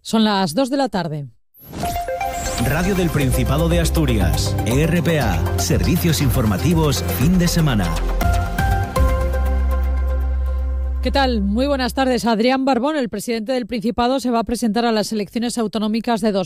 Son las 2 de la tarde. Radio del Principado de Asturias, RPA, servicios informativos, fin de semana. ¿Qué tal? Muy buenas tardes. Adrián Barbón, el presidente del Principado, se va a presentar a las elecciones autonómicas de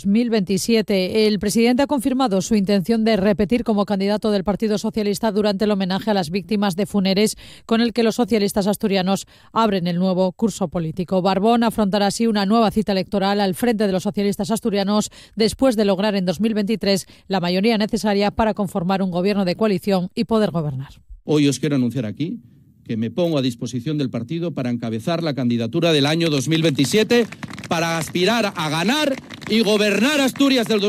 2027. El presidente ha confirmado su intención de repetir como candidato del Partido Socialista durante el homenaje a las víctimas de Funeres, con el que los socialistas asturianos abren el nuevo curso político. Barbón afrontará así una nueva cita electoral al frente de los socialistas asturianos después de lograr en 2023 la mayoría necesaria para conformar un gobierno de coalición y poder gobernar. Hoy os quiero anunciar aquí que me pongo a disposición del partido para encabezar la candidatura del año 2027 para aspirar a ganar y gobernar Asturias del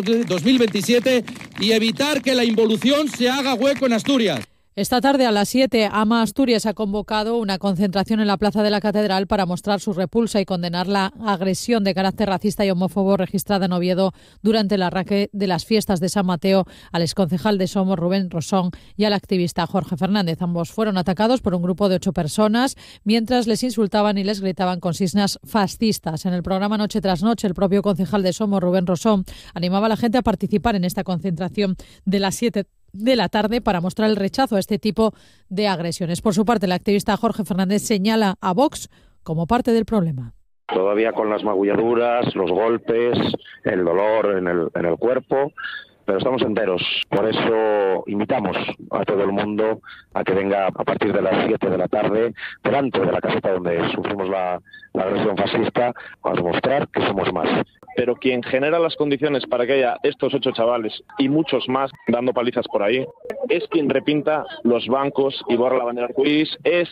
2027 y evitar que la involución se haga hueco en Asturias. Esta tarde a las 7, AMA Asturias ha convocado una concentración en la Plaza de la Catedral para mostrar su repulsa y condenar la agresión de carácter racista y homófobo registrada en Oviedo durante el arranque de las fiestas de San Mateo al exconcejal de Somos, Rubén Rosón, y al activista Jorge Fernández. Ambos fueron atacados por un grupo de 8 personas mientras les insultaban y les gritaban consignas fascistas. En el programa Noche tras Noche, el propio concejal de Somos, Rubén Rosón, animaba a la gente a participar en esta concentración de las 7 de la tarde para mostrar el rechazo a este tipo de agresiones. Por su parte, el activista Jorge Fernández señala a Vox como parte del problema. Todavía con las magulladuras, los golpes, el dolor en el cuerpo, pero estamos enteros. Por eso invitamos a todo el mundo a que venga a partir de las 7 de la tarde delante de la caseta donde sufrimos la agresión fascista a demostrar que somos más. Pero quien genera las condiciones para que haya estos 8 chavales y muchos más dando palizas por ahí es quien repinta los bancos y borra la bandera arcoíris, es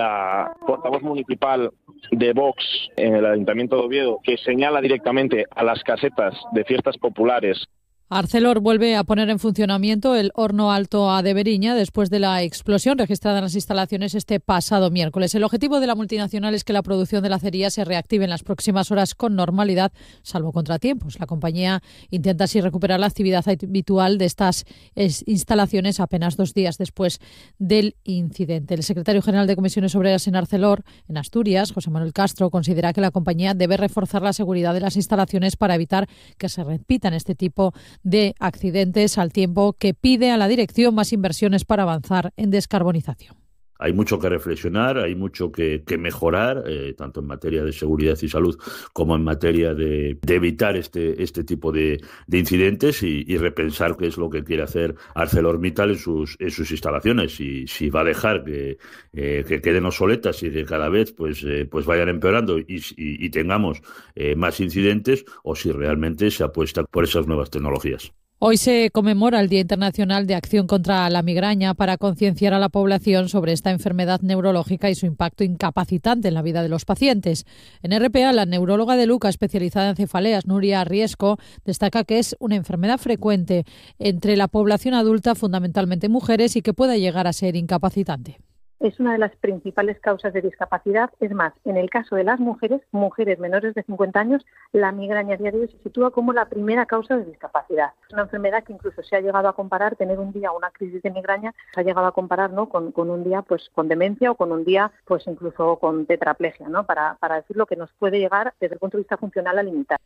la portavoz municipal de Vox en el Ayuntamiento de Oviedo, que señala directamente a las casetas de fiestas populares. Arcelor vuelve a poner en funcionamiento el horno alto A de Beriña después de la explosión registrada en las instalaciones este pasado miércoles. El objetivo de la multinacional es que la producción de la acería se reactive en las próximas horas con normalidad, salvo contratiempos. La compañía intenta así recuperar la actividad habitual de estas instalaciones apenas 2 días después del incidente. El secretario general de Comisiones Obreras en Arcelor, en Asturias, José Manuel Castro, considera que la compañía debe reforzar la seguridad de las instalaciones para evitar que se repitan este tipo de accidentes, al tiempo que pide a la dirección más inversiones para avanzar en descarbonización. Hay mucho que reflexionar, hay mucho que mejorar, tanto en materia de seguridad y salud como en materia de evitar este tipo de incidentes y repensar qué es lo que quiere hacer ArcelorMittal en sus instalaciones. Y si va a dejar que queden obsoletas y que cada vez pues vayan empeorando y tengamos más incidentes, o si realmente se apuesta por esas nuevas tecnologías. Hoy se conmemora el Día Internacional de Acción contra la Migraña para concienciar a la población sobre esta enfermedad neurológica y su impacto incapacitante en la vida de los pacientes. En RPA, la neuróloga de Luca, especializada en cefaleas, Nuria Riesco, destaca que es una enfermedad frecuente entre la población adulta, fundamentalmente mujeres, y que puede llegar a ser incapacitante. Es una de las principales causas de discapacidad. Es más, en el caso de las mujeres menores de 50 años, la migraña a día de hoy se sitúa como la primera causa de discapacidad. Es una enfermedad que incluso se ha llegado a comparar, tener un día una crisis de migraña, se ha llegado a comparar, ¿no?, con un día pues con demencia o con un día pues incluso con tetraplegia, ¿no?, para decir lo que nos puede llegar desde el punto de vista funcional a limitar.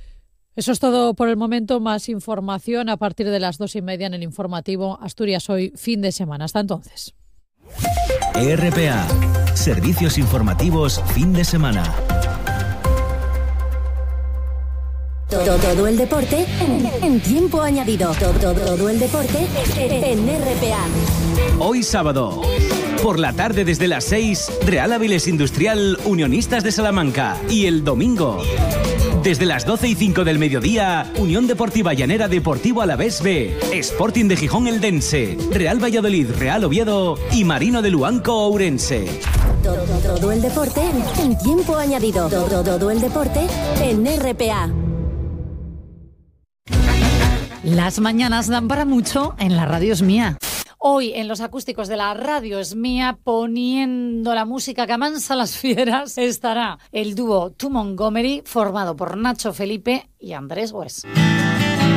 Eso es todo por el momento. Más información a partir de las 2:30 en el informativo Asturias Hoy, fin de semana. Hasta entonces. RPA, servicios informativos, fin de semana. Todo el deporte en tiempo añadido. Todo el deporte en RPA. Hoy sábado, por la tarde desde las 6, Real Avilés Industrial, Unionistas de Salamanca. Y el domingo, desde las 12:05 del mediodía, Unión Deportiva Llanera Deportivo Alavés B, Sporting de Gijón Eldense, Real Valladolid Real Oviedo y Marino de Luanco Ourense. Todo el deporte en tiempo añadido. Todo el deporte en RPA. Las mañanas dan para mucho en la radio es mía. Hoy en los acústicos de la radio es mía, poniendo la música que amansa las fieras, estará el dúo To Montgomery, formado por Nacho Felipe y Andrés West.